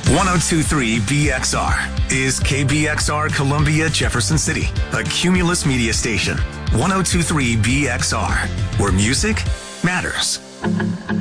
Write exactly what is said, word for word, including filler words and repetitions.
ten twenty-three B X R is K B X R Columbia, Jefferson City, a Cumulus media station. ten twenty-three B X R, where music matters.